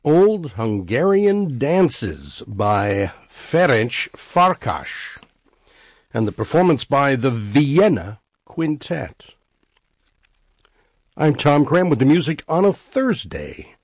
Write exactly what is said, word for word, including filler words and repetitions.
Old Hungarian Dances by Ferenc Farkas, and the performance by the Vienna Quintet. I'm Tom Cram with the music on a Thursday.